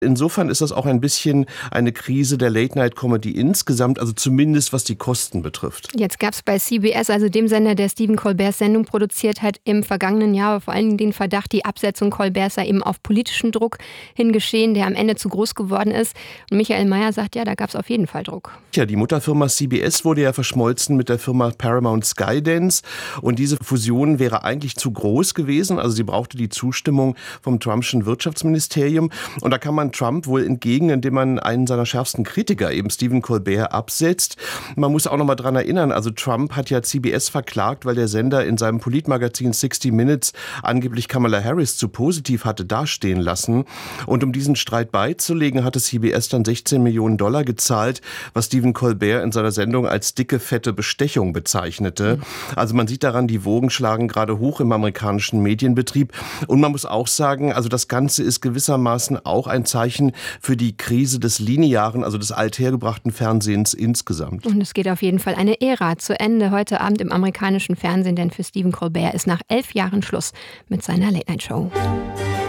Insofern ist das auch ein bisschen eine Krise der Late-Night-Comedy insgesamt, also zumindest was die Kosten betrifft. Jetzt gab es bei CBS, also dem Sender, der Stephen Colberts Sendung produziert hat, im vergangenen Jahr vor allem den Verdacht, die Absetzung Colberts sei eben auf politischen Druck hin geschehen, der am Ende zu groß geworden ist. Und Michael Mayer sagt, ja, da gab es auf jeden Fall Druck. Ja, die Mutterfirma CBS wurde ja verschmolzen mit der Firma Paramount Skydance und diese Fusion wäre eigentlich zu groß gewesen, also sie brauchte die Zustimmung vom Trumpschen Wirtschaftsministerium und da kann man Trump wohl entgegen, indem man einen seiner schärfsten Kritiker, eben Stephen Colbert, absetzt. Man muss auch noch mal dran erinnern, also Trump hat ja CBS verklagt, weil der Sender in seinem Politmagazin 60 Minutes angeblich Kamala Harris zu positiv hatte dastehen lassen. Und um diesen Streit beizulegen, hatte CBS dann $16 Millionen gezahlt, was Stephen Colbert in seiner Sendung als dicke, fette Bestechung bezeichnete. Also man sieht daran, die Wogen schlagen gerade hoch im amerikanischen Medienbetrieb. Und man muss auch sagen, also das Ganze ist gewissermaßen auch ein Zeichen für die Krise des linearen, also des althergebrachten Fernsehens insgesamt. Und es geht auf jeden Fall eine Ära zu Ende heute Abend im amerikanischen Fernsehen, denn für Stephen Colbert ist nach 11 Jahren Schluss mit seiner Late-Night-Show.